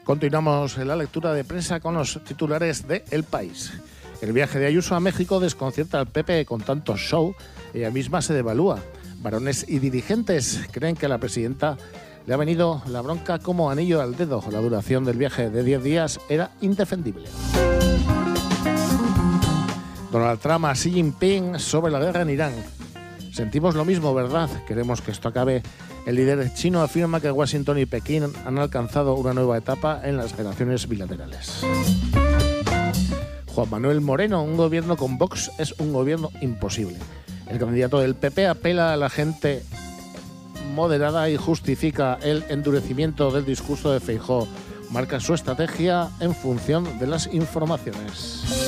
Continuamos en la lectura de prensa con los titulares de El País. El viaje de Ayuso a México desconcierta al PP con tanto show. Ella misma se devalúa. Varones y dirigentes creen que a la presidenta le ha venido la bronca como anillo al dedo. La duración del viaje de 10 días era indefendible. Donald Trump a Xi Jinping sobre la guerra en Irán. Sentimos lo mismo, ¿verdad? Queremos que esto acabe. El líder chino afirma que Washington y Pekín han alcanzado una nueva etapa en las relaciones bilaterales. Juan Manuel Moreno, un gobierno con Vox es un gobierno imposible. El candidato del PP apela a la gente moderada y justifica el endurecimiento del discurso de Feijóo. Marca su estrategia en función de las informaciones.